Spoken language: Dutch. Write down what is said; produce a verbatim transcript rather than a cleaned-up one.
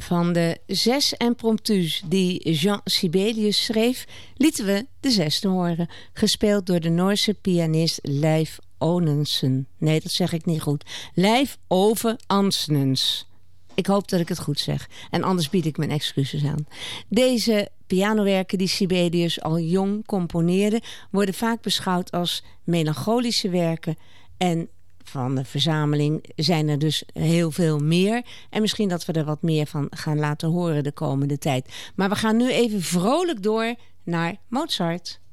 Van de zes impromptus die Jean Sibelius schreef, lieten we de zesde horen. Gespeeld door de Noorse pianist Leif Onensen. Nee, dat zeg ik niet goed. Leif Ove Ansnens. Ik hoop dat ik het goed zeg. En anders bied ik mijn excuses aan. Deze pianowerken die Sibelius al jong componeerde, worden vaak beschouwd als melancholische werken. En van de verzameling zijn er dus heel veel meer. En misschien dat we er wat meer van gaan laten horen de komende tijd. Maar we gaan nu even vrolijk door naar Mozart.